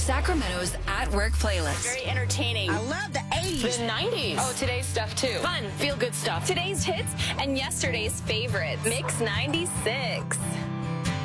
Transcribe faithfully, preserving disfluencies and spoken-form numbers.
Sacramento's At Work playlist. Very entertaining. I love the eighties. The nineties. Oh, today's stuff too. Fun, feel good stuff. Today's hits and yesterday's favorites. Mix ninety-six.